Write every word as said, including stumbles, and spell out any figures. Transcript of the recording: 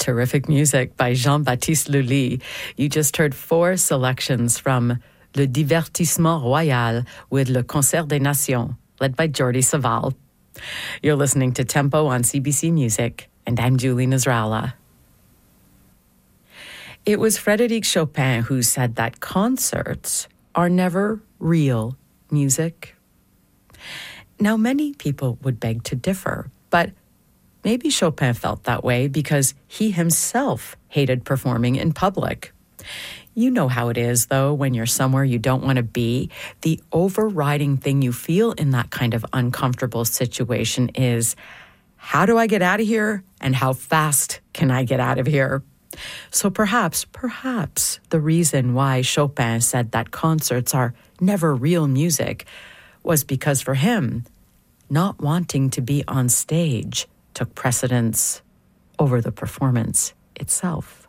Terrific music by Jean-Baptiste Lully. You just heard four selections from Le Divertissement Royal with Le Concert des Nations, led by Jordi Savall. You're listening to Tempo on C B C Music, and I'm Julie Nasrallah. It was Frédéric Chopin who said that concerts are never real music. Now, many people would beg to differ, but maybe Chopin felt that way because he himself hated performing in public. You know how it is, though, when you're somewhere you don't want to be. The overriding thing you feel in that kind of uncomfortable situation is, how do I get out of here, and how fast can I get out of here? So perhaps, perhaps the reason why Chopin said that concerts are never real music was because for him, not wanting to be on stage took precedence over the performance itself.